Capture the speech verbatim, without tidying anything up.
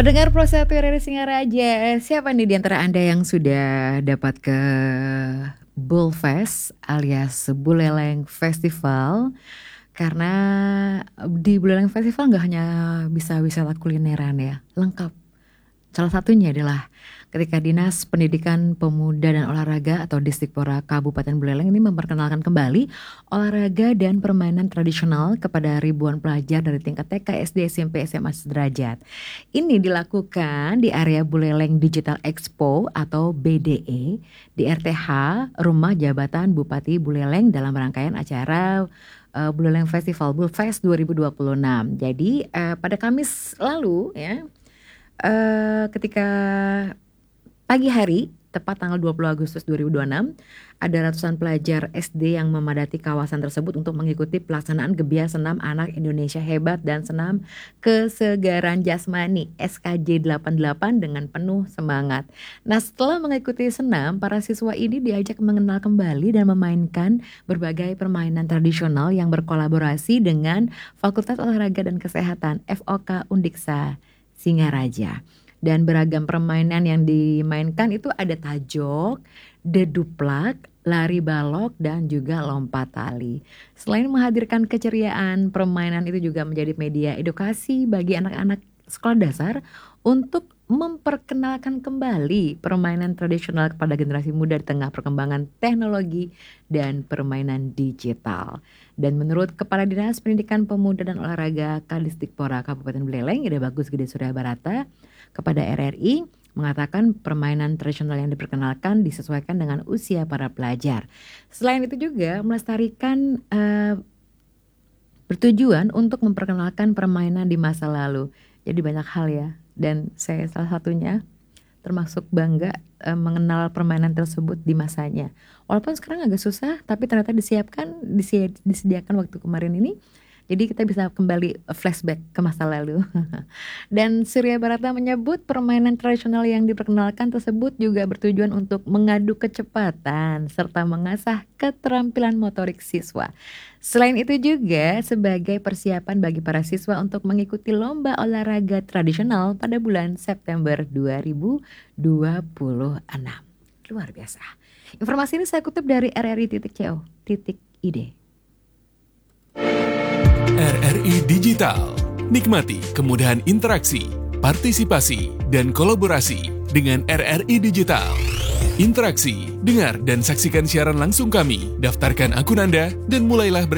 Pendengar Pro satu R R I Singaraja, siapa nih di antara Anda yang sudah dapat ke Bulfest alias Buleleng Festival? Karena di Buleleng Festival nggak hanya bisa wisata kulineran ya, lengkap. Salah satunya adalah ketika Dinas Pendidikan Pemuda dan Olahraga atau Disdikpora Kabupaten Buleleng ini memperkenalkan kembali olahraga dan permainan tradisional kepada ribuan pelajar dari tingkat T K, S D, S M P, S M A sederajat. Ini dilakukan di area Buleleng Digital Expo atau B D E di R T H Rumah Jabatan Bupati Buleleng dalam rangkaian acara uh, Buleleng Festival Bulfest dua ribu dua puluh enam. Jadi uh, pada Kamis lalu ya, uh, ketika pagi hari, tepat tanggal dua puluh Agustus dua ribu dua puluh enam, ada ratusan pelajar S D yang memadati kawasan tersebut untuk mengikuti pelaksanaan Gebiar Senam Anak Indonesia Hebat dan Senam Kesegaran Jasmani S K J delapan puluh delapan dengan penuh semangat. Nah, setelah mengikuti senam, para siswa ini diajak mengenal kembali dan memainkan berbagai permainan tradisional yang berkolaborasi dengan Fakultas Olahraga dan Kesehatan F O K Undiksa Singaraja. Dan beragam permainan yang dimainkan itu ada tajok, deduplak, lari balok, dan juga lompat tali. Selain menghadirkan keceriaan, permainan itu juga menjadi media edukasi bagi anak-anak sekolah dasar untuk memperkenalkan kembali permainan tradisional kepada generasi muda di tengah perkembangan teknologi dan permainan digital. Dan menurut Kepala Dinas Pendidikan Pemuda dan Olahraga Kadisdikpora Kabupaten Buleleng, Ida Bagus Gede Surya Barata, kepada R R I mengatakan permainan tradisional yang diperkenalkan disesuaikan dengan usia para pelajar. Selain itu juga melestarikan uh, bertujuan untuk memperkenalkan permainan di masa lalu. Jadi banyak hal ya, dan saya salah satunya termasuk bangga uh, mengenal permainan tersebut di masanya. Walaupun sekarang agak susah, tapi ternyata disiapkan, disi- disediakan waktu kemarin ini. Jadi kita bisa kembali flashback ke masa lalu. Dan Surya Barata menyebut permainan tradisional yang diperkenalkan tersebut juga bertujuan untuk mengadu kecepatan serta mengasah keterampilan motorik siswa. Selain itu juga sebagai persiapan bagi para siswa untuk mengikuti lomba olahraga tradisional pada bulan September dua ribu dua puluh enam. Luar biasa. Informasi ini saya kutip dari r r i titik co titik i d. R R I Digital. Nikmati kemudahan interaksi, partisipasi, dan kolaborasi dengan R R I Digital. Interaksi, dengar dan saksikan siaran langsung kami, daftarkan akun Anda, dan mulailah ber